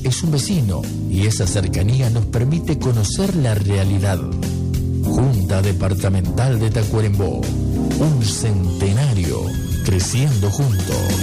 es un vecino y esa cercanía nos permite conocer la realidad. Junta Departamental de Tacuarembó, un centenario creciendo juntos.